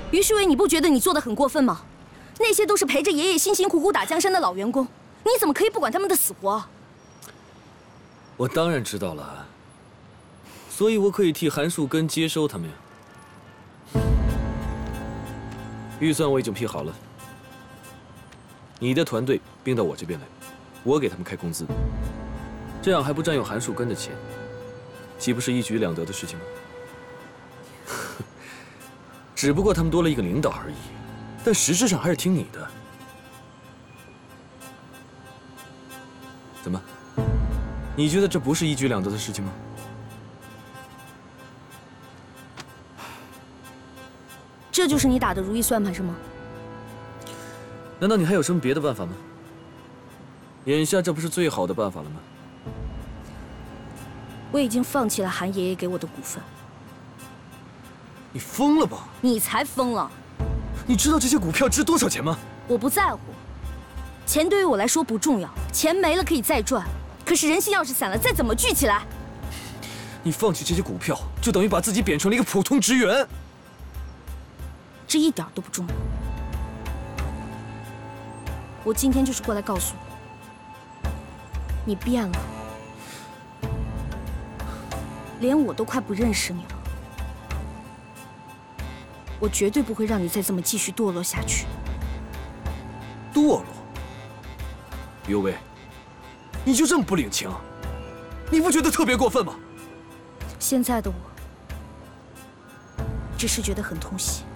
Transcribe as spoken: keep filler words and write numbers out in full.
于世伟，你不觉得你做的很过分吗？那些都是陪着爷爷辛辛苦苦打江山的老员工，你怎么可以不管他们的死活？ 我当然知道了，所以我可以替韩树根接收他们呀。预算我已经批好了，你的团队并到我这边来，我给他们开工资，这样还不占用韩树根的钱，岂不是一举两得的事情吗？只不过他们多了一个领导而已，但实质上还是听你的。怎么？你觉得这不是一举两得的事情吗？ 这就是你打的如意算盘是吗？ 难道你还有什么别的办法吗？眼下这不是最好的办法了吗？ 我已经放弃了韩爷爷给我的股份。 你疯了吧？ 你才疯了！ 你知道这些股票值多少钱吗？ 我不在乎，钱对于我来说不重要，钱没了可以再赚，可是人心要是散了，再怎么聚起来？ 你放弃这些股票，就等于把自己贬成了一个普通职员。 这一点都不重要。我今天就是过来告诉你，你变了，连我都快不认识你了。我绝对不会让你再这么继续堕落下去。 堕落？尤薇，你就这么不领情？你不觉得特别过分吗？ 现在的我，只是觉得很痛惜。